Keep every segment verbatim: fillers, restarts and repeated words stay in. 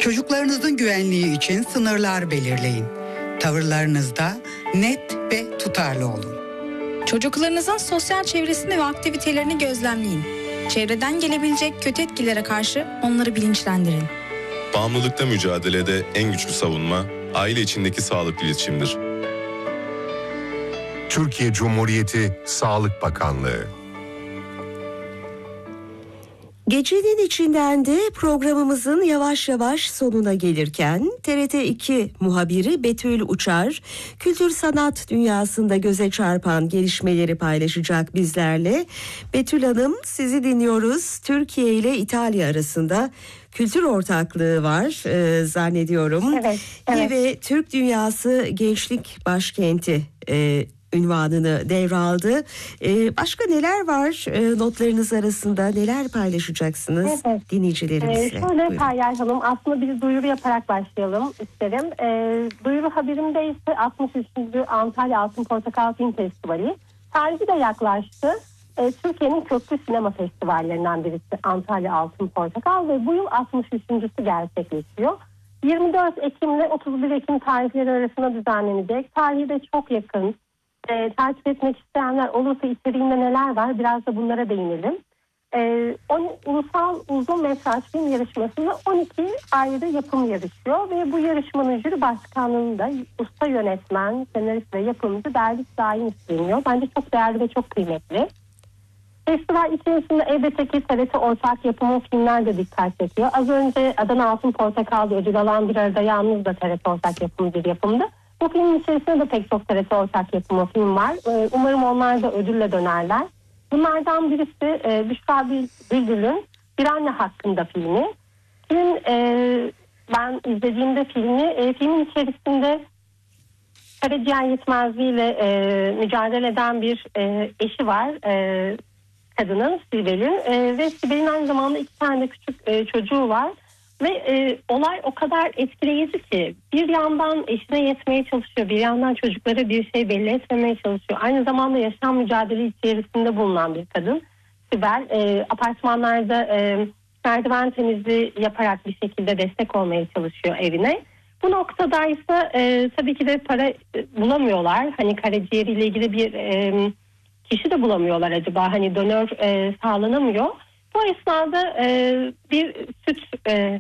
Çocuklarınızın güvenliği için sınırlar belirleyin. Tavırlarınızda net ve tutarlı olun. Çocuklarınızın sosyal çevresini ve aktivitelerini gözlemleyin. Çevreden gelebilecek kötü etkilere karşı onları bilinçlendirin. Bağımlılıkta mücadelede en güçlü savunma, aile içindeki sağlıklı iletişimdir. Türkiye Cumhuriyeti Sağlık Bakanlığı. Gecenin içinden de programımızın yavaş yavaş sonuna gelirken T R T iki muhabiri Betül Uçar, kültür sanat dünyasında göze çarpan gelişmeleri paylaşacak bizlerle. Betül Hanım, sizi dinliyoruz. Türkiye ile İtalya arasında kültür ortaklığı var e, zannediyorum. Evet, evet. Ve Türk Dünyası Gençlik Başkenti e, ünvanını devraldı. Ee, başka neler var ee, notlarınız arasında? Neler paylaşacaksınız evet. dinleyicilerimizle? Ee, şöyle Tayyar Hanım, aslında bir duyuru yaparak başlayalım isterim. Ee, duyuru haberimde ise altmış üçüncü Antalya Altın Portakal Film Festivali. Tarihi de yaklaştı. Ee, Türkiye'nin köklü sinema festivallerinden birisi Antalya Altın Portakal ve bu yıl altmış üçüncüsü gerçekleşiyor. yirmi dört Ekim ile otuz bir Ekim tarihleri arasında düzenlenecek. Tarihi de çok yakın. E, takip etmek isteyenler olursa içeriğinde neler var biraz da bunlara değinelim. E, on, ulusal uzun metraj film yarışmasında on iki ayrı yapım yarışıyor ve bu yarışmanın jüri başkanlığında usta yönetmen, senarist ve yapımcı Derviş Daim isteniyor. Bence çok değerli ve çok kıymetli. Festival içerisinde elbette ki T R T ortak yapımı filmler de dikkat çekiyor. Az önce Adana Altın Portakal'da ödül alan Bir Arada Yalnız da T R T ortak yapımı bir yapımdı. Bu filmin içerisinde de pek çok T R T ortak yapımı film var. Umarım onlar da ödülle dönerler. Bunlardan birisi e, Büşra Bülbül'ün Bir Anne Hakkında filmi. Film, e, ben izlediğimde filmi, e, filmin içerisinde karaciğer yetmezliğiyle e, mücadele eden bir e, eşi var. E, kadının, Sibel'in. E, ve Sibel'in aynı zamanda iki tane de küçük e, çocuğu var. Ve e, olay o kadar etkileyici ki bir yandan eşine yetmeye çalışıyor, bir yandan çocuklara bir şey belli etmemeye çalışıyor. Aynı zamanda yaşam mücadele içerisinde bulunan bir kadın. Sibel e, apartmanlarda e, merdiven temizliği yaparak bir şekilde destek olmaya çalışıyor evine. Bu noktada ise e, tabii ki de para e, bulamıyorlar. Hani karaciğeriyle ilgili bir e, kişi de bulamıyorlar acaba. Hani donör e, sağlanamıyor. Bu esnada e, bir süt e,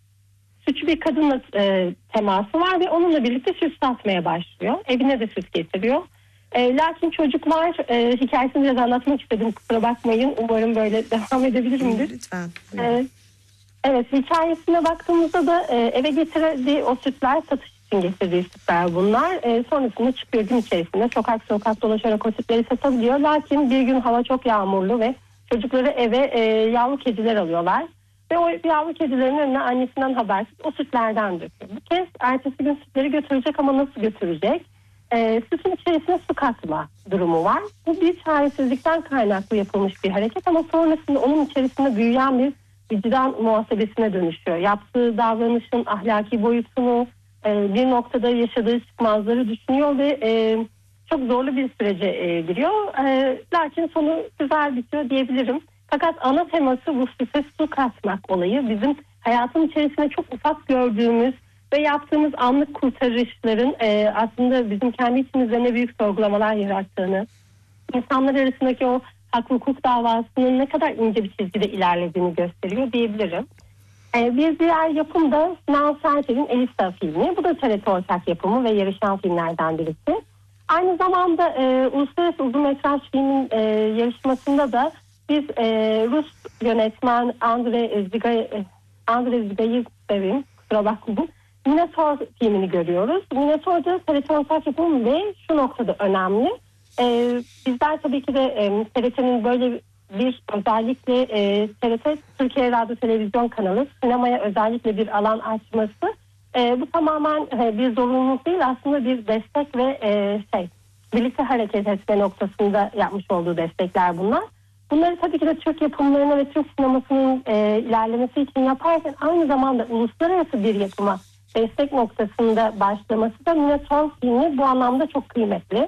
sütçü bir kadınla e, teması var ve onunla birlikte süt satmaya başlıyor. Evine de süt getiriyor. E, lakin çocuklar, e, hikayesini biraz anlatmak istedim, kusura bakmayın. Umarım böyle devam edebilirimdir. Lütfen. E, evet, hikayesine baktığımızda da e, eve getirdiği o sütler satış için getirdiği sütler bunlar. E, sonrasında çıkıyor gün içerisinde sokak sokak dolaşarak o sütleri satabiliyor. Lakin bir gün hava çok yağmurlu ve çocukları eve e, yavru kediler alıyorlar. Ve o yavru kedilerin önüne annesinden habersiz o sütlerden döküyor. Bu kez ertesi gün sütleri götürecek ama nasıl götürecek? E, sütün içerisine su katma durumu var. Bu bir çaresizlikten kaynaklı yapılmış bir hareket ama sonrasında onun içerisinde büyüyen bir vicdan muhasebesine dönüşüyor. Yaptığı davranışın ahlaki boyutunu, e, bir noktada yaşadığı çıkmazları düşünüyor ve e, çok zorlu bir sürece e, giriyor. E, lakin sonu güzel bitiyor diyebilirim. Fakat ana teması bu süte su katmak olayı. Bizim hayatın içerisinde çok ufak gördüğümüz ve yaptığımız anlık kurtarışların e, aslında bizim kendi içimizde ne büyük sorgulamalar yarattığını, insanlar arasındaki o hak hukuk davasının ne kadar ince bir çizgide ilerlediğini gösteriyor diyebilirim. E, bir diğer yapım da Sinan Sertel'in Elisa filmi. Bu da T R T ortak yapımı ve yarışan filmlerden birisi. Aynı zamanda e, Uluslararası Uzun Metraj Filmin e, yarışmasında da biz e, Rus yönetmen Andrei Zigay, Andrei Zigay'ı seveyim, kusura bakmayın. Minotaur filmini görüyoruz. Minotaur'da T R T ortak yapımı ve şu noktada önemli. E, bizler tabii ki de e, T R T'nin böyle bir özellikle e, T R T Türkiye Radyo Televizyon kanalı sinemaya özellikle bir alan açması. E, bu tamamen e, bir zorunluluk değil, aslında bir destek ve e, şey birlikte hareket etme noktasında yapmış olduğu destekler bunlar. Bunları tabii ki de Türk yapımlarına ve Türk sinemasının e, ilerlemesi için yaparken aynı zamanda uluslararası bir yapıma destek noktasında başlaması da Minotaur filmi bu anlamda çok kıymetli.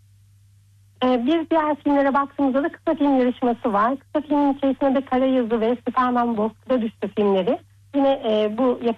E, bir diğer filmlere baktığımızda da kısa film yarışması var. Kısa filmin içerisinde de Karayazı ve Süperman Bozkır'a düştü filmleri. Yine e, bu